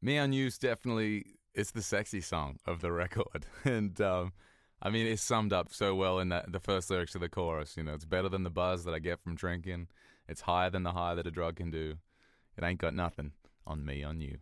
Me on You's definitely it's the sexy song of the record, and I mean it's summed up so well in the first lyrics of the chorus. You know, it's better than the buzz that I get from drinking. It's higher than the high that a drug can do. It ain't got nothing on me on you.